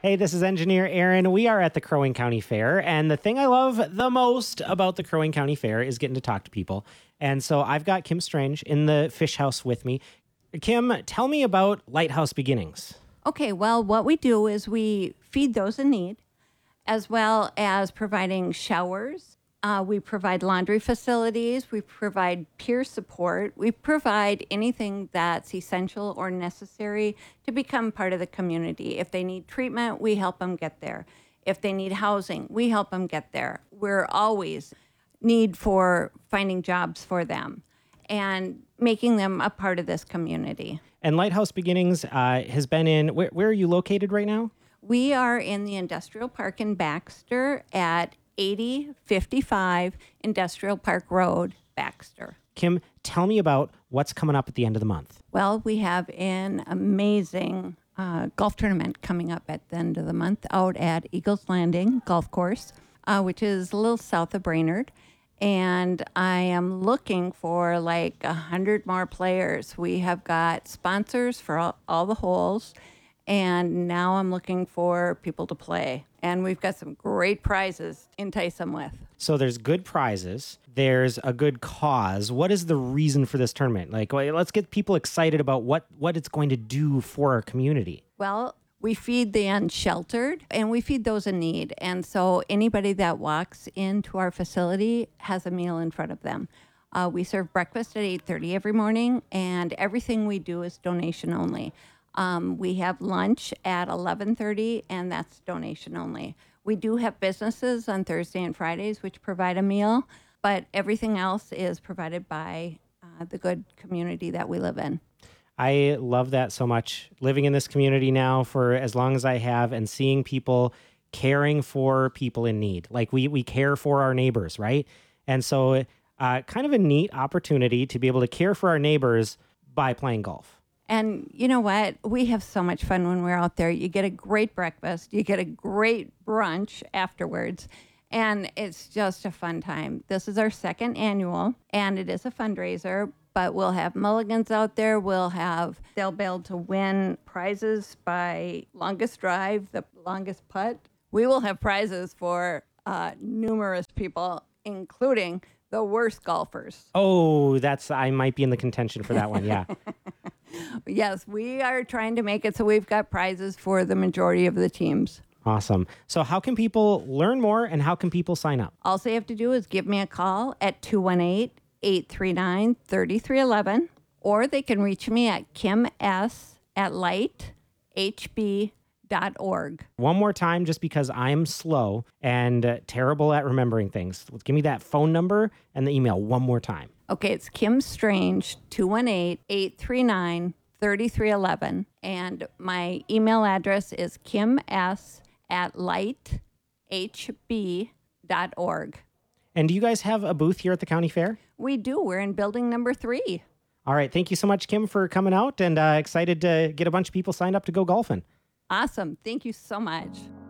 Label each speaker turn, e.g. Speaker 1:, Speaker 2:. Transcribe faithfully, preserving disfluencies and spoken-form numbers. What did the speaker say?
Speaker 1: Hey, this is Engineer Aaron. We are at the Crow Wing County Fair, and the thing I love the most about the Crow Wing County Fair is getting to talk to people. And so I've got Kim Strange in the fish house with me. Kim, tell me about Lighthouse Beginnings.
Speaker 2: Okay, well, what we do is we feed those in need, as well as providing showers. Uh, we provide laundry facilities. We provide peer support. We provide anything that's essential or necessary to become part of the community. If they need treatment, we help them get there. If they need housing, we help them get there. We're always need for finding jobs for them and making them a part of this community.
Speaker 1: And Lighthouse Beginnings uh, has been in, where, where are you located right now?
Speaker 2: We are in the Industrial Park in Baxter at eighty fifty-five Industrial Park Road, Baxter.
Speaker 1: Kim, tell me about what's coming up at the end of the month.
Speaker 2: Well, we have an amazing uh, golf tournament coming up at the end of the month out at Eagles Landing Golf Course, uh, which is a little south of Brainerd. And I am looking for like a hundred more players. We have got sponsors for all, all the holes. And now I'm looking for people to play. And we've got some great prizes to entice them with.
Speaker 1: So there's good prizes. There's a good cause. What is the reason for this tournament? Like, let's get people excited about what, what it's going to do for our community.
Speaker 2: Well, we feed the unsheltered and we feed those in need. And so anybody that walks into our facility has a meal in front of them. Uh, we serve breakfast at eight thirty every morning, and everything we do is donation only. Um, we have lunch at eleven thirty, and that's donation only. We do have businesses on Thursday and Fridays, which provide a meal, but everything else is provided by uh, the good community that we live in.
Speaker 1: I love that so much. Living in this community now for as long as I have and seeing people caring for people in need. Like we, we care for our neighbors, right? And so uh, kind of a neat opportunity to be able to care for our neighbors by playing golf.
Speaker 2: And you know what? We have so much fun when we're out there. You get a great breakfast. You get a great brunch afterwards. And it's just a fun time. This is our second annual, and it is a fundraiser. But we'll have mulligans out there. We'll have, they'll be able to win prizes by longest drive, the longest putt. We will have prizes for uh, numerous people, including the worst golfers.
Speaker 1: Oh, that's, I might be in the contention for that one. Yeah.
Speaker 2: Yes, we are trying to make it so we've got prizes for the majority of the teams.
Speaker 1: Awesome. So how can people learn more and how can people sign up?
Speaker 2: All they have to do is give me a call at two one eight, eight three nine, three three one one, or they can reach me at kim s at light h b dot org.
Speaker 1: One more time, just because I'm slow and uh, terrible at remembering things. Give me that phone number and the email one more time.
Speaker 2: Okay, it's Kim Strange, two one eight, eight three nine, three three one one. And my email address is kim s at light h b dot org.
Speaker 1: And do you guys have a booth here at the county fair?
Speaker 2: We do. We're in building number three.
Speaker 1: All right. Thank you so much, Kim, for coming out, and uh, excited to get a bunch of people signed up to go golfing.
Speaker 2: Awesome. Thank you so much.